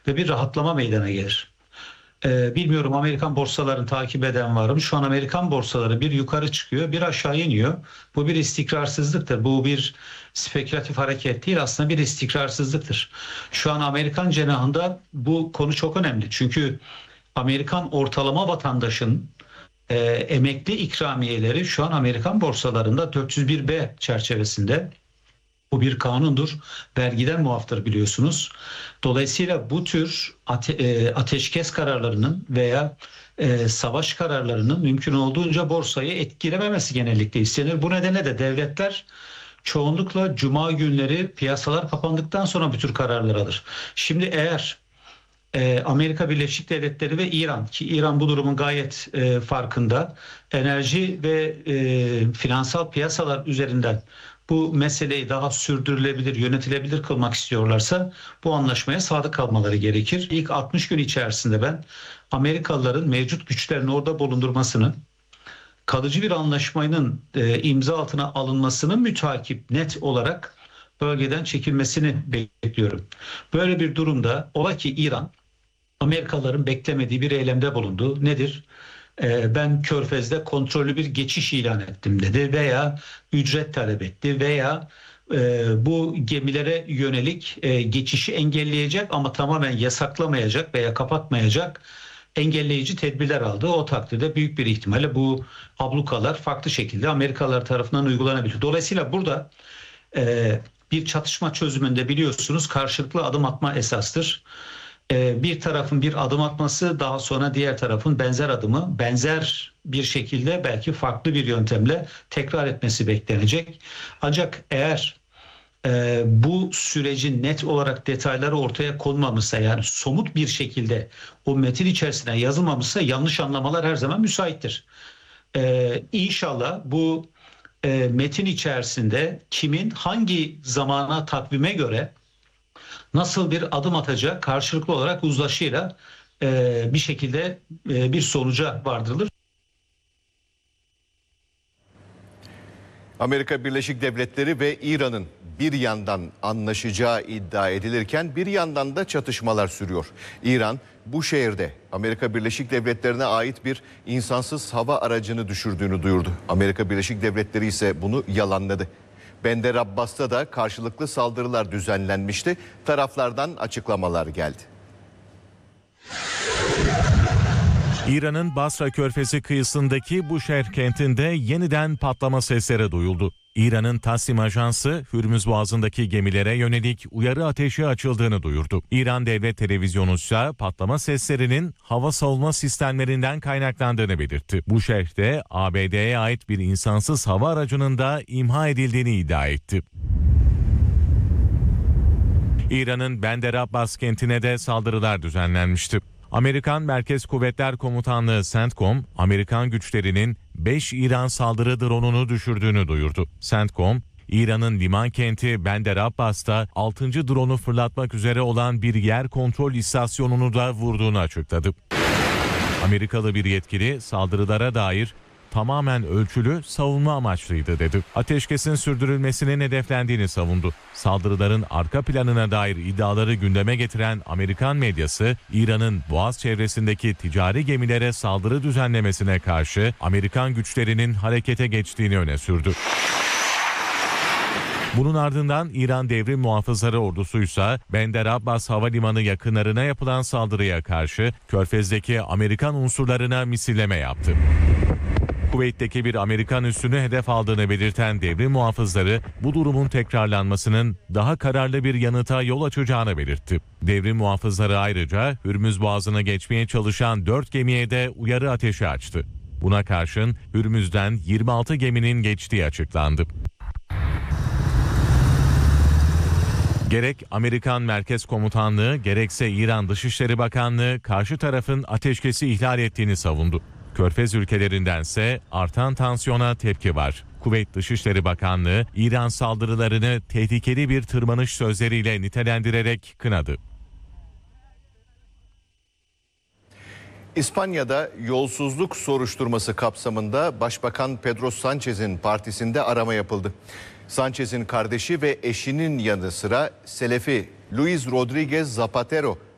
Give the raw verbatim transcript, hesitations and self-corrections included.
ve bir rahatlama meydana gelir. Ee, bilmiyorum, Amerikan borsalarını takip eden var mı? Şu an Amerikan borsaları bir yukarı çıkıyor, bir aşağı iniyor. Bu bir istikrarsızlıktır. Bu bir spekülatif hareket değil, aslında bir istikrarsızlıktır. Şu an Amerikan cenahında bu konu çok önemli. Çünkü Amerikan ortalama vatandaşın e, emekli ikramiyeleri şu an Amerikan borsalarında dört yüz bir B çerçevesinde. Bu bir kanundur. Vergiden muaftır, biliyorsunuz. Dolayısıyla bu tür ate, e, ateşkes kararlarının veya e, savaş kararlarının mümkün olduğunca borsayı etkilememesi genellikle istenir. Bu nedenle de devletler çoğunlukla cuma günleri piyasalar kapandıktan sonra bu tür kararlar alır. Şimdi eğer e, Amerika Birleşik Devletleri ve İran, ki İran bu durumun gayet e, farkında, enerji ve e, finansal piyasalar üzerinden bu meseleyi daha sürdürülebilir, yönetilebilir kılmak istiyorlarsa bu anlaşmaya sadık kalmaları gerekir. İlk altmış gün içerisinde ben Amerikalıların mevcut güçlerini orada bulundurmasını, kalıcı bir anlaşmanın e, imza altına alınmasının mütakip net olarak bölgeden çekilmesini bekliyorum. Böyle bir durumda ola ki İran Amerikalıların beklemediği bir eylemde bulundu. Nedir? Ee, ben Körfez'de kontrollü bir geçiş ilan ettim dedi veya ücret talep etti veya e, bu gemilere yönelik e, geçişi engelleyecek ama tamamen yasaklamayacak veya kapatmayacak engelleyici tedbirler aldı. O takdirde büyük bir ihtimalle bu ablukalar farklı şekilde Amerikalılar tarafından uygulanabilir. Dolayısıyla burada e, bir çatışma çözümünde biliyorsunuz karşılıklı adım atma esastır. Bir tarafın bir adım atması, daha sonra diğer tarafın benzer adımı benzer bir şekilde belki farklı bir yöntemle tekrar etmesi beklenecek. Ancak eğer e, bu sürecin net olarak detayları ortaya konmamışsa, yani somut bir şekilde o metin içerisine yazılmamışsa, yanlış anlamalar her zaman müsaittir. E, İnşallah bu e, metin içerisinde kimin hangi zamana, takvime göre nasıl bir adım atacak, karşılıklı olarak uzlaşıyla e, bir şekilde e, bir sonuca vardırılır. Amerika Birleşik Devletleri ve İran'ın bir yandan anlaşacağı iddia edilirken bir yandan da çatışmalar sürüyor. İran bu şehirde Amerika Birleşik Devletleri'ne ait bir insansız hava aracını düşürdüğünü duyurdu. Amerika Birleşik Devletleri ise bunu yalanladı. Bender Abbas'ta da karşılıklı saldırılar düzenlenmişti. Taraflardan açıklamalar geldi. İran'ın Basra Körfezi kıyısındaki Bushehr kentinde yeniden patlama sesleri duyuldu. İran'ın Tasnim Ajansı, Hürmüz Boğazı'ndaki gemilere yönelik uyarı ateşi açıldığını duyurdu. İran Devlet Televizyonu ise patlama seslerinin hava savunma sistemlerinden kaynaklandığını belirtti. Bushehr'de A B D'ye ait bir insansız hava aracının da imha edildiğini iddia etti. İran'ın Bender Abbas kentine de saldırılar düzenlenmişti. Amerikan Merkez Kuvvetler Komutanlığı CENTCOM, Amerikan güçlerinin beş İran saldırı dronunu düşürdüğünü duyurdu. CENTCOM, İran'ın liman kenti Bender Abbas'ta altıncı dronu fırlatmak üzere olan bir yer kontrol istasyonunu da vurduğunu açıkladı. Amerikalı bir yetkili saldırılara dair tamamen ölçülü, savunma amaçlıydı dedi. Ateşkesin sürdürülmesinin hedeflendiğini savundu. Saldırıların arka planına dair iddiaları gündeme getiren Amerikan medyası, İran'ın Boğaz çevresindeki ticari gemilere saldırı düzenlemesine karşı Amerikan güçlerinin harekete geçtiğini öne sürdü. Bunun ardından İran Devrim Muhafızları Ordusu'ysa Bender Abbas Havalimanı yakınlarına yapılan saldırıya karşı Körfez'deki Amerikan unsurlarına misilleme yaptı. Kuveyt'teki bir Amerikan üssünü hedef aldığını belirten devrim muhafızları bu durumun tekrarlanmasının daha kararlı bir yanıta yol açacağını belirtti. Devrim muhafızları ayrıca Hürmüz Boğazı'na geçmeye çalışan dört gemiye de uyarı ateşi açtı. Buna karşın Hürmüz'den yirmi altı geminin geçtiği açıklandı. Gerek Amerikan Merkez Komutanlığı gerekse İran Dışişleri Bakanlığı karşı tarafın ateşkesi ihlal ettiğini savundu. Körfez ülkelerindense artan tansiyona tepki var. Kuveyt Dışişleri Bakanlığı İran saldırılarını tehlikeli bir tırmanış sözleriyle nitelendirerek kınadı. İspanya'da yolsuzluk soruşturması kapsamında Başbakan Pedro Sánchez'in partisinde arama yapıldı. Sánchez'in kardeşi ve eşinin yanı sıra Selefi Luis Rodríguez Zapatero